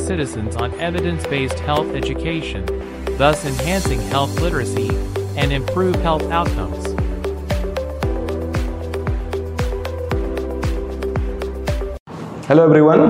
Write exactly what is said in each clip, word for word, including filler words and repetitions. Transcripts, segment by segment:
citizens on evidence-based health education, thus enhancing health literacy and improve health outcomes. Hello everyone,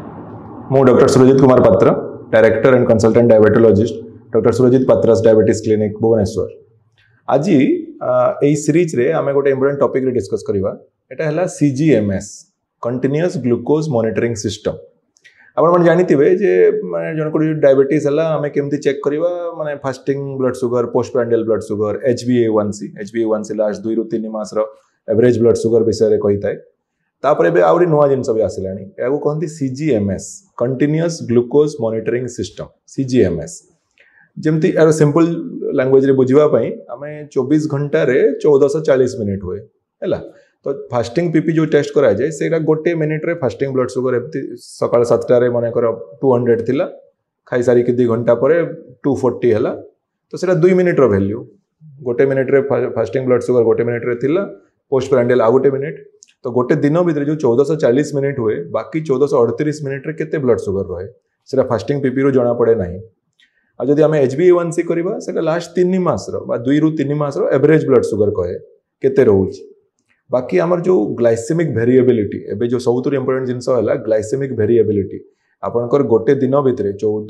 I am Doctor Surajit Kumar Patra, Director and Consultant Diabetologist, Doctor Surajit Patra's Diabetes Clinic, Bhubaneswar. आज यही series रे आमे गोटे important topic रे discuss करिवा एटा हला C G M S continuous glucose monitoring system. आपण मन जानिथिबे जे माने जन को डायबिटीज हला आमे केमती चेक करिवा माने fasting blood sugar, postprandial blood sugar, H b A one C H b A one C last दुई रु तीन मास रो एवरेज ब्लड शुगर विषय रे कहि थाए। तापरे बे आउरी नुवा जिंस भी आसिलानी एगो कहंती C G M S continuous glucose monitoring system C G M S। जेमती यार सिंपल लैंग्वेज रे बुझिबा पई आमे चौबीस घंटा रे चौदह सौ चालीस मिनिट हुए हैला। तो फास्टिंग पीपी जो टेस्ट करा जाए सेटा गोटे मिनिट रे फास्टिंग ब्लड शुगर एमती सकाळ सात टा रे माने कर दो सौ थिला, खाई सारी के दो घंटा परे दो सौ चालीस हला। तो सेटा दो मिनिट रो वैल्यू गोटे मिनिट रे फास्टिंग ब्लड शुगर गोटे मिनिट रे थिला, पोस्ट प्रांडियल आ गोटे मिनिट। तो गोटे दिन भीतर जो चौदह सौ चालीस मिनिट हुए बाकी चौदह सौ अड़तीस मिनिट रे केते ब्लड शुगर रहे सेटा फास्टिंग पीपी रो जणा पड़े नाही। आ जदि आमे H b A one C करबा सेटा लास्ट तीन मास रो बा दुई रु तीन मास रो एवरेज ब्लड शुगर कहे केते रहउची। बाकी हमर जो ग्लाइसेमिक वेरिएबिलिटी एबे जो सबुतु इंपोर्टेंट जिंस हला ग्लाइसेमिक वेरिएबिलिटी आपनकर गोटे दिन भीतर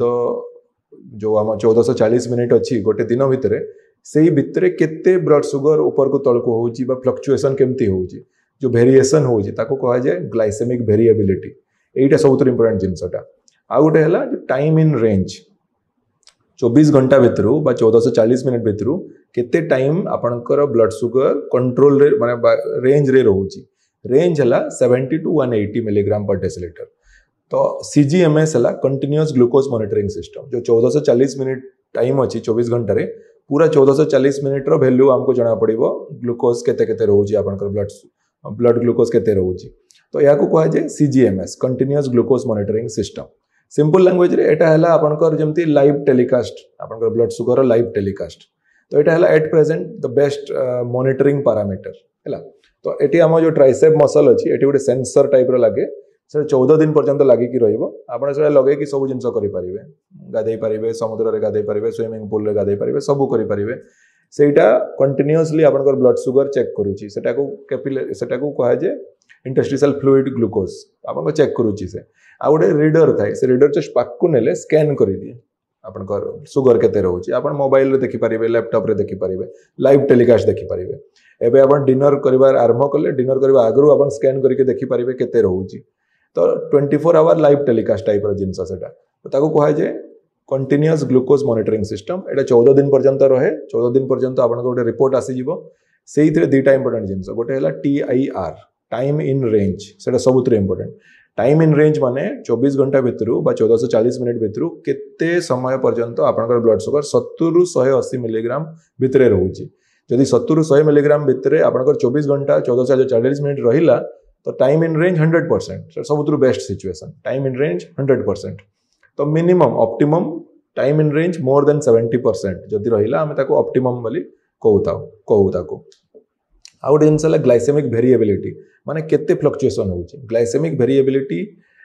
चौदह जो हम चौदह सौ चालीस मिनिट अछि गोटे दिन भीतर सेही भीतर केते ब्लड शुगर ऊपर को तळ को होउची बा फ्लक्चुएशन केमती होउची जो वेरिएशन होउची ताको कहा जाय ग्लाइसेमिक वेरिएबिलिटी। एटा सबुतु इंपोर्टेंट जिंसटा। आ गोटे हला टाइम इन रेंज चौबीस घंटा भितर बा चौदह सौ चालीस मिनिट भितर केते टाइम आपनकर ब्लड शुगर कंट्रोल रे माने रेंज रे रहउची। रेंज हला सत्तर टू एक सौ अस्सी मिलीग्राम पर डेसिलीटर। तो C G M S हला कंटीन्यूअस ग्लूकोज मॉनिटरिंग सिस्टम जो चौदह सौ चालीस मिनिट टाइम अछि चौबीस घंटा रे पूरा चौदह सौ चालीस मिनिट रो वैल्यू हमको जणा पड़िबो ग्लूकोज केते केते रहउची आपनकर ब्लड ब्लड ग्लूकोज केते रहउची। तो या को कहा जाय C G M S continuous glucose monitoring system. Simple language रे एटा हला आपनकर जेमती लाइव टेलीकास्ट आपनकर ब्लड शुगर लाइव टेलीकास्ट। तो एटा हला at present the best monitoring parameter हैला। तो एटी हम जो ट्राइसेप मसल अछि एटी गोटे सेंसर टाइप रो लागे से चौदह दिन पर्यंत लागि कि रहइबो। आपण से लगे कि सब जिंस करि परिबे, गाधै परिबे, समुद्र रे गाधै परिबे, स्विमिंग पूल रे गाधै परिबे, सब करि परिबे। सेटा कंटीन्यूअसली आपनकर ब्लड शुगर चेक करूची सेटा को कैपिलरी सेटा को कहा जे इंटरस्टिशियल फ्लूइड ग्लूकोज आपन चेक करूची से। आ गोटे रीडर थाए से रीडर जस्ट पाकु नेले स्कैन करि दिए आपनकर शुगर केते रहउची। आपन मोबाइल रे देखि परिबे, लैपटॉप रे देखि परिबे, लाइव टेलीकास्ट देखि परिबे। एबे आपन डिनर करिवार आरंभ करले डिनर करिवा आगरु आपन स्कैन करके देखि परिबे केते रहउची। तो चौबीस आवर लाइव टेलीकास्ट टाइप रो जिंस सेटा। तो ताको कहा जे कंटीन्यूअस ग्लूकोज मॉनिटरिंग सिस्टम। एटा चौदह दिन पर्यंत रहे। चौदह दिन पर्यंत आपन गोटे रिपोर्ट आसी जिवो। सेहितरे दुईटा इंपोर्टेंट जिंस गोटे हला T I R time in range सेटा सबुत इंपोर्टेंट। टाइम इन रेंज माने चौबीस घंटा भितर बा चौदह सौ चालीस मिनिट भितर केते समय पर्यंत आपनकर ब्लड शुगर सत्तर रु एक सौ अस्सी मिलीग्राम भितर रहउची। जदि सत्तर रु एक सौ मिलीग्राम भितर आपनकर चौबीस घंटा चौदह सौ चालीस मिनिट रहिला तो time in range hundred percent सबुत best situation. Time in range hundred percent. तो minimum optimum time in range more than seventy percent जदि रहिला हमें ताको ऑप्टिमम बोली कहूताओ कहू ताको। आ गोटे जिनस हला ग्लाइसेमिक वेरिएबिलिटी माने केते फ्लक्चुएशन होउची। ग्लाइसेमिक वेरिएबिलिटी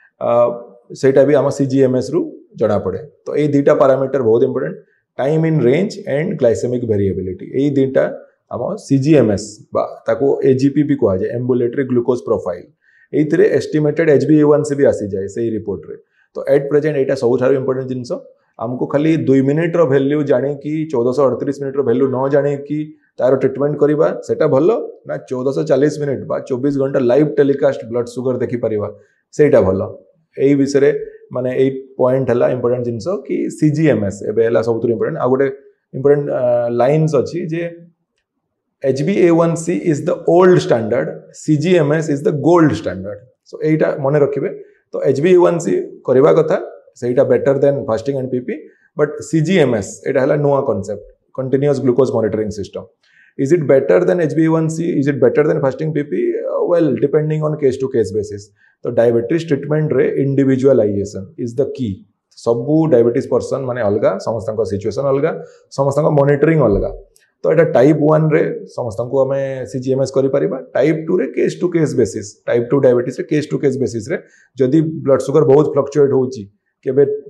सेटा भी हम C G M S रु जणा पड़े। तो ए दुईटा पैरामीटर बहुत important time in range and glycaemic variability. ए दुईटा हम C G M S बा ताको A G P भी कहा जाय एम्बुलेटरी ग्लूकोज प्रोफाइल। एथिरे estimated H b A one C भी आसी जाय सेही रिपोर्ट रे। तो एट प्रेजेंट एटा सबुठार इंपोर्टेंट जिंस हमको खाली दुई मिनिट रो वैल्यू जाने कि चौदह सौ अड़तीस मिनिट रो वैल्यू न जाने कि तारो ट्रीटमेंट करिबा सेटा भलो ना चौदह सौ चालीस मिनिट बा चौबीस घंटा लाइव टेलीकास्ट ब्लड शुगर देखि परिबा सेटा भलो। एई विषय माने एई पॉइंट हला इंपोर्टेंट जिंस कि C G M S एबे हला सबुत इंपोर्टेंट। आ गोटे इंपोर्टेंट लाइन्स अछि जे H b A one C is the old standard, C G M S is the gold standard. So एटा मने रखिबे। तो H b A one C करिबा कथा सेटा better than fasting and PP but C G M S एटा हला नुवा concept continuous glucose monitoring system. Is it better than H b A one C? Is it better than fasting P P? Uh, well, depending on case to case basis. तो diabetes treatment रे individualisation is the key. सबू diabetes person माने अलगा समस्त situation अलगा समस्त monitoring अलगा। तो एटा टाइप वन रे समस्त को हमें सीजीएमएस करि परिबा। टाइप टू रे case to case basis type two diabetes रे केस टू केस बेसिस रे जदि ब्लड शुगर बहुत फ्लक्चुएट होउची केबे